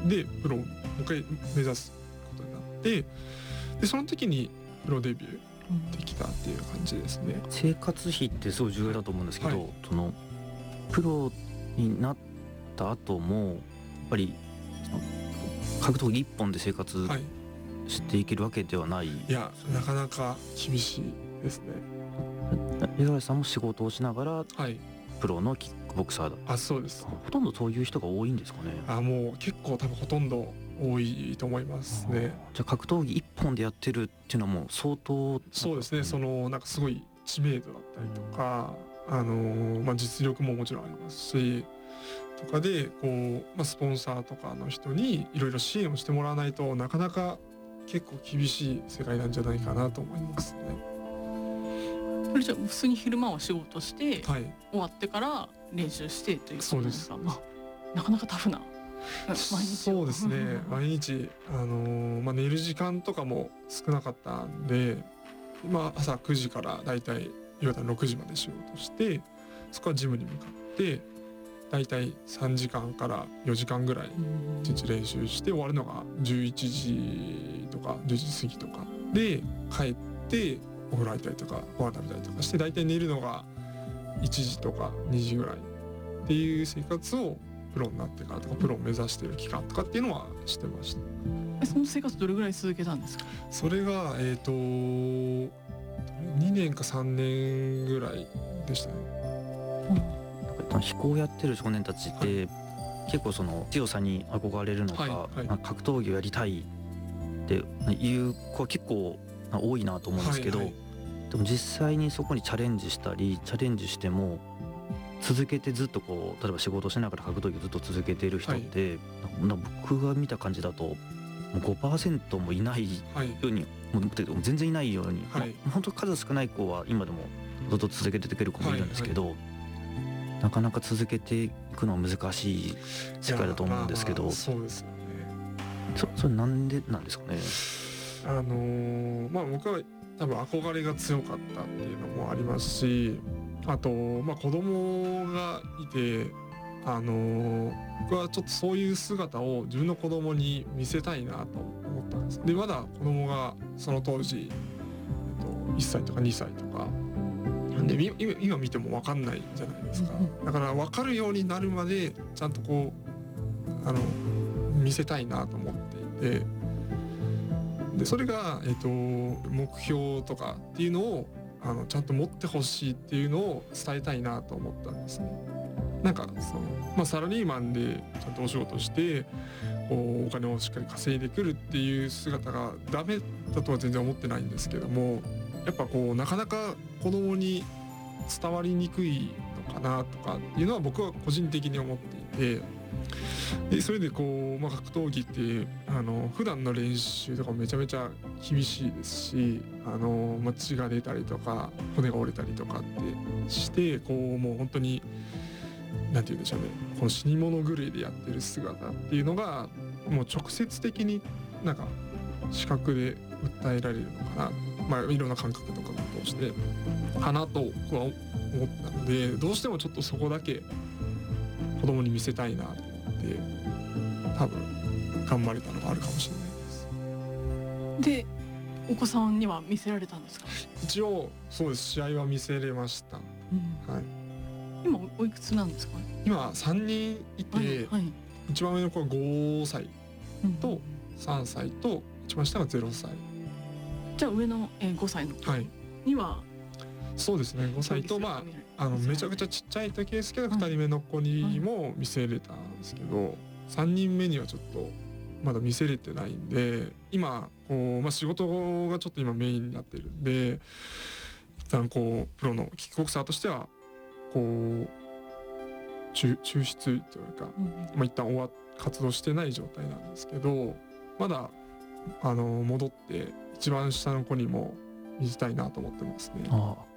でプロをもう一回目指すことになって、でその時にプロデビューできたっていう感じですね。 生活費ってすごい重要だと思うんですけど、そのプロになった後もやっぱりその格闘技一本で生活していけるわけではない、 いやなかなか厳しいですね。 五十嵐さんも仕事をしながらプロのキックボクサーだ。 そうです。 ほとんどそういう人が多いんですかね。 もう結構多分ほとんど多いと思いますね。 じゃあ格闘技一本でやってるっていうのはもう相当。 そうですね、そのなんかすごい知名度だったりとか、実力ももちろんありますしとかでこう、スポンサーとかの人にいろいろ支援をしてもらわないとなかなか結構厳しい世界なんじゃないかなと思いますね。 それじゃあ普通に昼間は仕事して、終わってから練習してということですか。なかなかタフな毎日。 そうですね毎日寝る時間とかも少なかったんで、朝9時からだいたい夕方6時まで仕事して、そこからジムに向かってだいたい3時間から4時間ぐらい1日練習して、終わるのが11時とか10時過ぎとかで、帰ってお風呂入ったりとかご飯食べたりとかして、だいたい寝るのが1時とか2時ぐらいっていう生活をプロになってからとかプロを目指している期間とかっていうのはしてました。 その生活どれぐらい続けたんですか。 それが2年か3年ぐらいでしたね。 飛行やってる少年たちって、結構その強さに憧れるのか、格闘技をやりたいっていう子は結構多いなと思うんですけど、でも実際にそこにチャレンジしたりチャレンジしても続けてずっとこう例えば仕事しながら格闘技をずっと続けている人って、僕が見た感じだともう 5% もいないように、もう全然いないように、本当数少ない子は今でもずっと続けていける子もいるんですけど、なかなか続けていくのは難しい世界だと思うんですけど、 そうですよね。 それなんでなんですかね。 僕は多分憧れが強かったっていうのもありますし、あと子供がいて僕はちょっとそういう姿を自分の子供に見せたいなと思ったんです。でまだ子供がその当時、1歳とか2歳とかで今見ても分かんないじゃないですか。だから分かるようになるまでちゃんとこう見せたいなと思っていて、でそれが、目標とかっていうのをちゃんと持ってほしいっていうのを伝えたいなと思ったんですね。なんかサラリーマンでちゃんとお仕事してこうお金をしっかり稼いでくるっていう姿がダメだとは全然思ってないんですけども、やっぱこうなかなか子供に伝わりにくいのかなとかっていうのは僕は個人的に思っていて、でそれでこう、格闘技って普段の練習とかめちゃめちゃ厳しいですし、血が出たりとか骨が折れたりとかってしてこうもう本当になんて言うんでしょうね、この死に物狂いでやってる姿っていうのがもう直接的になんか視覚で訴えられるのかな、いろんな感覚とかを通してかなと僕は思ったので、どうしてもちょっとそこだけ子供に見せたいなと思って多分頑張れたのがあるかもしれないです。 でお子さんには見せられたんですか。 一応そうです、試合は見せれました。 今おいくつなんですか。 今3人いて、一番上の子は5歳と3歳と一番下が0歳。 じゃあ上の5歳の子には、 そうですね、5歳とめちゃくちゃちっちゃい時ですけど、2人目の子にも見せれたんですけど、3人目にはちょっとまだ見せれてないんで、今こう、仕事がちょっと今メインになってるんで、一旦こうプロのキックボクサーとしてはこう抽出というか、一旦活動してない状態なんですけど、まだ戻って一番下の子にも見せたいなと思ってますね。